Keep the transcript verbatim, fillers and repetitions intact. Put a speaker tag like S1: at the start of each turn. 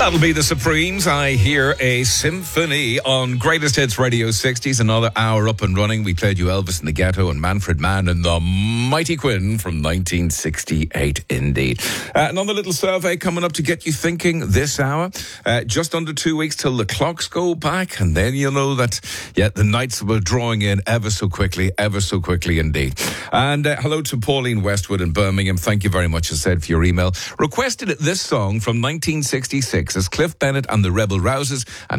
S1: That'll be the Supremes. I hear a symphony on Greatest Hits Radio sixties. Another hour up and running. We played you Elvis in the Ghetto and Manfred Mann and the Mighty Quinn from nineteen sixty-eight indeed. Uh, another little survey coming up to get you thinking this hour. Uh, just under two weeks till the clocks go back, and then you'll know that, yeah, the nights will drawing in ever so quickly, ever so quickly indeed. And uh, hello to Pauline Westwood in Birmingham. Thank you very much, as said, for your email. Requested this song from nineteen sixty-six as Cliff Bennett and the Rebel Rouses. And